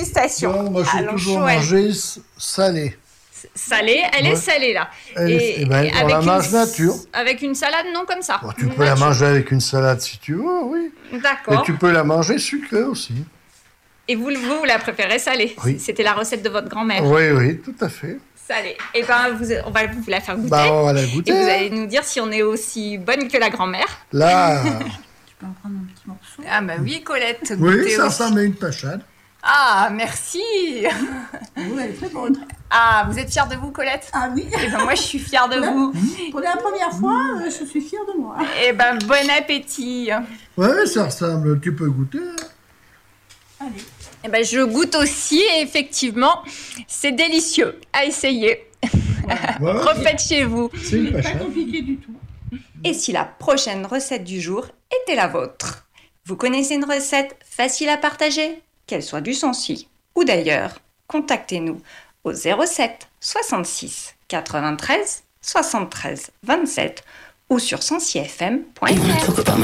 félicitations. Non, moi, j'ai toujours mangé salé. Salée, elle est salée là. On la mange nature. Avec une salade, non comme ça. Bon, tu peux la manger avec une salade si tu veux, oui. D'accord. Et tu peux la manger sucrée aussi. Et vous la préférez salée? Oui. C'était la recette de votre grand-mère. Oui, tout à fait. Salée. Et on va vous la faire goûter. On va la goûter. Et vous allez nous dire si on est aussi bonne que la grand-mère. Là. Tu peux en prendre un petit morceau. Ah bah oui, Colette. Oui, ça ressemble à une pachade. Ah, merci. Oui, elle est très bonne. Ah, vous êtes fière de vous, Colette? Ah oui. Et moi, je suis fière de vous. Pour la première fois, je suis fière de moi. Et bon appétit. Ouais, ça ressemble. Tu peux goûter. Allez. Je goûte aussi, et effectivement, c'est délicieux à essayer. Ouais. Refaites chez vous. C'est une Pas pachade. compliqué du tout. Et si la prochaine recette du jour était la vôtre? Vous connaissez une recette facile à partager? Qu'elle soit du Sancy ou d'ailleurs, contactez-nous au 07 66 93 73 27 ou sur sancyfm.fr.